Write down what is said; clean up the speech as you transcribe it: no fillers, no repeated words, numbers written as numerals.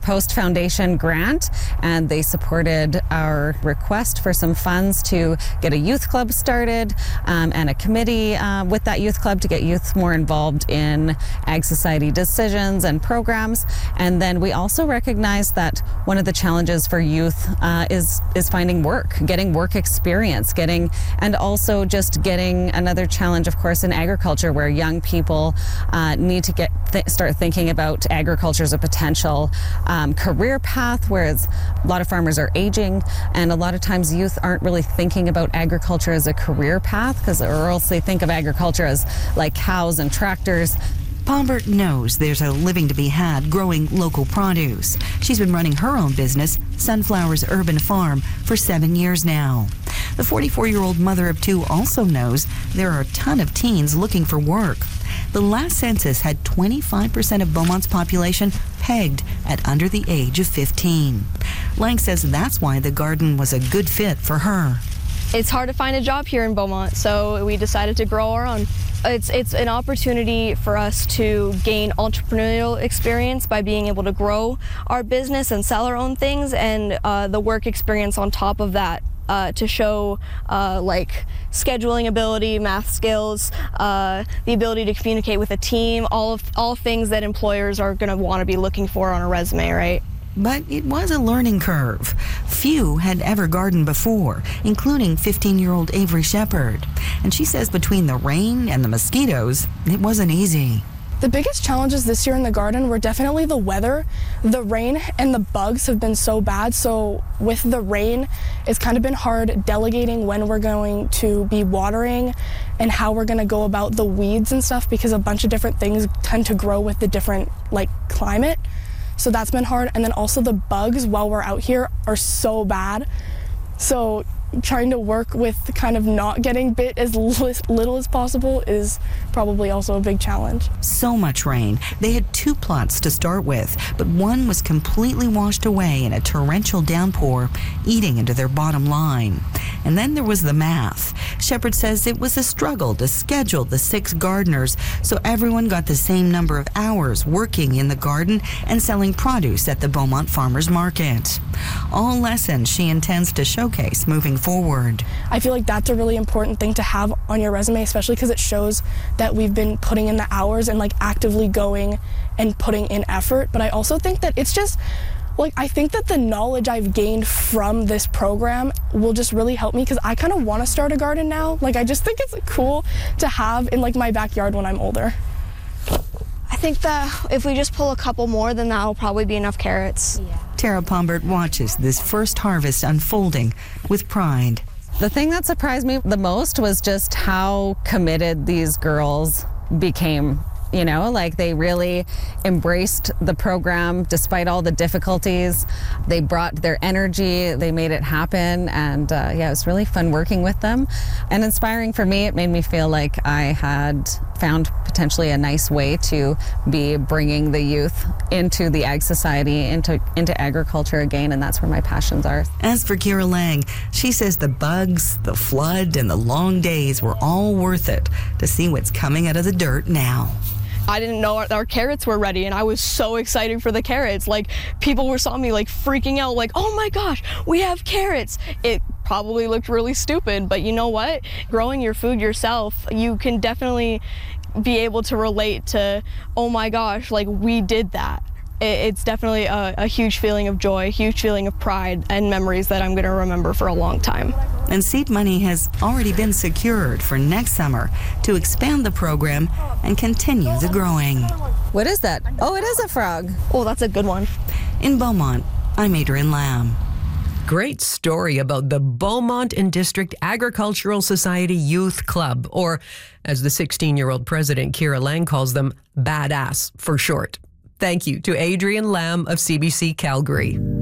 Coast Foundation grant, and they supported our request for some funds to get a youth club started and a committee with that youth club to get youth more involved in Ag Society decisions and programs. And then we also recognize that one of the challenges for youth is finding work, getting work experience, and also just getting another challenge, of course, in agriculture, where young people need to start thinking about agriculture as a potential career path, whereas a lot of farmers are aging, and a lot of times youth aren't really thinking about agriculture as a career path, or else they think of agriculture as like cows and tractors. Pombert knows there's a living to be had growing local produce. She's been running her own business, Sunflowers Urban Farm, for 7 years now. The 44-year-old mother of two also knows there are a ton of teens looking for work. The last census had 25% of Beaumont's population pegged at under the age of 15. Lang says that's why the garden was a good fit for her. It's hard to find a job here in Beaumont, so we decided to grow our own. It's an opportunity for us to gain entrepreneurial experience by being able to grow our business and sell our own things, and the work experience on top of that to show like scheduling ability, math skills, the ability to communicate with a team, all things that employers are going to want to be looking for on a resume, right? But it was a learning curve. Few had ever gardened before, including 15-year-old Avery Shepard. And she says between the rain and the mosquitoes, it wasn't easy. The biggest challenges this year in the garden were definitely the weather. The rain and the bugs have been so bad, so with the rain, it's kind of been hard delegating when we're going to be watering and how we're going to go about the weeds and stuff, because a bunch of different things tend to grow with the different climate. So that's been hard. And then also the bugs while we're out here are so bad. So trying to work with kind of not getting bit as little as possible is probably also a big challenge. So much rain. They had 2 plots to start with, but one was completely washed away in a torrential downpour, eating into their bottom line. And then there was the math. Shepard says it was a struggle to schedule the 6 gardeners so everyone got the same number of hours working in the garden and selling produce at the Beaumont Farmers Market. All lessons she intends to showcase moving forward. I feel like that's a really important thing to have on your resume, especially because it shows that we've been putting in the hours and actively going and putting in effort. But I also think that it's just I think that the knowledge I've gained from this program will just really help me, because I kind of want to start a garden now. I just think it's cool to have in my backyard when I'm older. I think that if we just pull a couple more, then that'll probably be enough carrots. Yeah. Tara Pombert watches this first harvest unfolding with pride. The thing that surprised me the most was just how committed these girls became. They really embraced the program despite all the difficulties. They brought their energy, they made it happen, and it was really fun working with them and inspiring for me. It made me feel like I had found potentially a nice way to be bringing the youth into the Ag Society, into agriculture again, and that's where my passions are. As for Kira Lang, she says the bugs, the flood, and the long days were all worth it to see what's coming out of the dirt now. I didn't know our carrots were ready, and I was so excited for the carrots. People saw me freaking out, oh my gosh, we have carrots. It probably looked really stupid, but you know what? Growing your food yourself, you can definitely be able to relate to, oh my gosh, we did that. It's definitely a huge feeling of joy, a huge feeling of pride and memories that I'm going to remember for a long time. And seed money has already been secured for next summer to expand the program and continue the growing. What is that? Oh, it is a frog. Oh, that's a good one. In Beaumont, I'm Adrienne Lamb. Great story about the Beaumont and District Agricultural Society Youth Club, or as the 16-year-old president Kira Lang calls them, Badass for short. Thank you to Adrienne Lamb of CBC Calgary.